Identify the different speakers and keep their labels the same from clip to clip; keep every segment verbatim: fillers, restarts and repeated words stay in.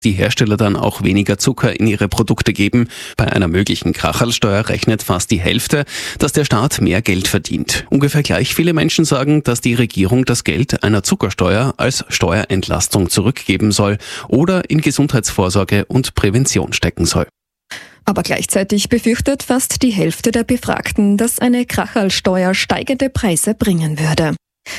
Speaker 1: die Hersteller dann auch weniger Zucker in ihre Produkte geben. Bei einer möglichen Kracherlsteuer rechnet fast die Hälfte, dass der Staat mehr Geld verdient. Ungefähr gleich viele Menschen sagen, dass die Regierung das Geld einer Zuckersteuer als Steuerentlastung zurückgeben soll oder in Gesundheitsvorsorge und Prävention stecken soll.
Speaker 2: Aber gleichzeitig befürchtet fast die Hälfte der Befragten, dass eine Kracherlsteuer steigende Preise bringen würde.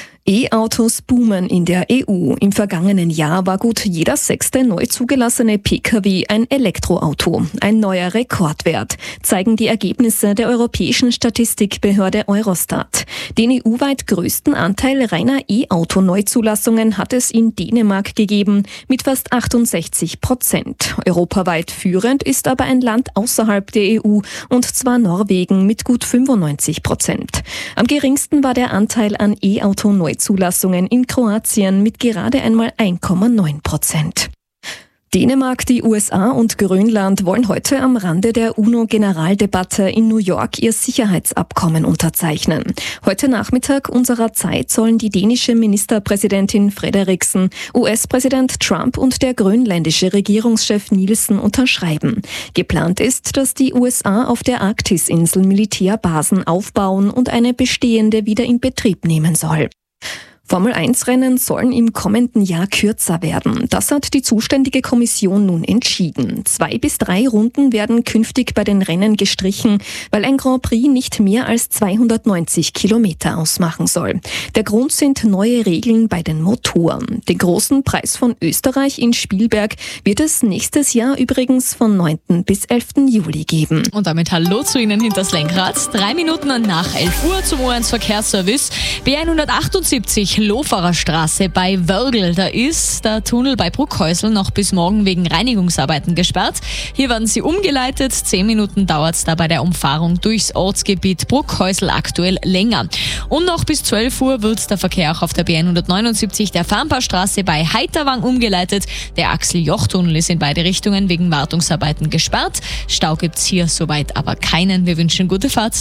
Speaker 2: E-Autos boomen in der E U. Im vergangenen Jahr war gut jeder sechste neu zugelassene Pkw ein Elektroauto. Ein neuer Rekordwert, zeigen die Ergebnisse der europäischen Statistikbehörde Eurostat. Den E U-weit größten Anteil reiner E-Auto-Neuzulassungen hat es in Dänemark gegeben, mit fast achtundsechzig Prozent. Europaweit führend ist aber ein Land außerhalb der E U, und zwar Norwegen mit gut fünfundneunzig Prozent. Am geringsten war der Anteil an E-Auto-Neuzulassungen Zulassungen in Kroatien mit gerade einmal eins Komma neun Prozent. Dänemark, die U S A und Grönland wollen heute am Rande der UNO-Generaldebatte in New York ihr Sicherheitsabkommen unterzeichnen. Heute Nachmittag unserer Zeit sollen die dänische Ministerpräsidentin Frederiksen, U S-Präsident Trump und der grönländische Regierungschef Nielsen unterschreiben. Geplant ist, dass die U S A auf der Arktisinsel Militärbasen aufbauen und eine bestehende wieder in Betrieb nehmen soll. Formel eins Rennen sollen im kommenden Jahr kürzer werden. Das hat die zuständige Kommission nun entschieden. Zwei bis drei Runden werden künftig bei den Rennen gestrichen, weil ein Grand Prix nicht mehr als zweihundertneunzig Kilometer ausmachen soll. Der Grund sind neue Regeln bei den Motoren. Den großen Preis von Österreich in Spielberg wird es nächstes Jahr übrigens von neunten bis elften Juli geben.
Speaker 3: Und damit hallo zu Ihnen hinters Lenkrad. Drei Minuten nach elf Uhr zum U eins Verkehrsservice. B hundertachtundsiebzig Lofarer Straße bei Wörgl. Da ist der Tunnel bei Bruckhäusl noch bis morgen wegen Reinigungsarbeiten gesperrt. Hier werden sie umgeleitet. Zehn Minuten dauert es da bei der Umfahrung durchs Ortsgebiet Bruckhäusl aktuell länger. Und noch bis zwölf Uhr wird der Verkehr auch auf der B hundertneunundsiebzig der Farnpaarstraße bei Heiterwang umgeleitet. Der Axel-Joch-Tunnel ist in beide Richtungen wegen Wartungsarbeiten gesperrt. Stau gibt's hier soweit aber keinen. Wir wünschen gute Fahrt.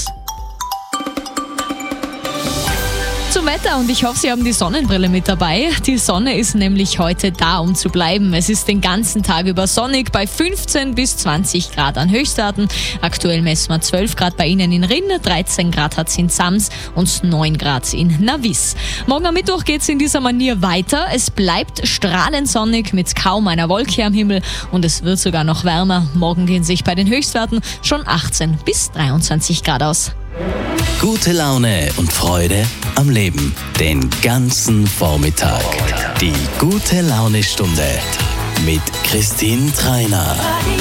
Speaker 3: Zum Wetter, und ich hoffe, Sie haben die Sonnenbrille mit dabei. Die Sonne ist nämlich heute da, um zu bleiben. Es ist den ganzen Tag über sonnig bei fünfzehn bis zwanzig Grad an Höchstwerten. Aktuell messen wir zwölf Grad bei Ihnen in Rinn, dreizehn Grad hat es in Sams und neun Grad in Navis. Morgen am Mittwoch geht es in dieser Manier weiter. Es bleibt strahlend sonnig mit kaum einer Wolke am Himmel und es wird sogar noch wärmer. Morgen gehen sich bei den Höchstwerten schon achtzehn bis dreiundzwanzig Grad aus.
Speaker 4: Gute Laune und Freude am Leben. Den ganzen Vormittag. Die gute Laune-Stunde mit Christine Treiner.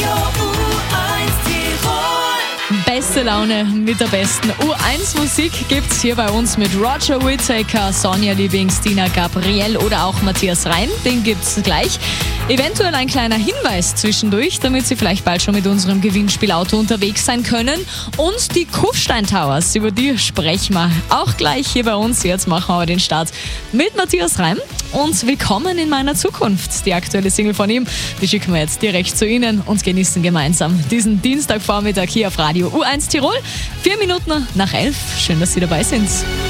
Speaker 3: Beste Laune mit der besten U eins Musik gibt's hier bei uns mit Roger Whittaker, Sonja Liebings, Dina Gabriel oder auch Matthias Reim. Den gibt's gleich. Eventuell ein kleiner Hinweis zwischendurch, damit Sie vielleicht bald schon mit unserem Gewinnspielauto unterwegs sein können. Und die Kufstein Towers, über die sprechen wir auch gleich hier bei uns. Jetzt machen wir den Start mit Matthias Reim. Und Willkommen in meiner Zukunft. Die aktuelle Single von ihm, die schicken wir jetzt direkt zu Ihnen und genießen gemeinsam diesen Dienstagvormittag hier auf Radio U eins Tirol. Vier Minuten nach elf. Schön, dass Sie dabei sind.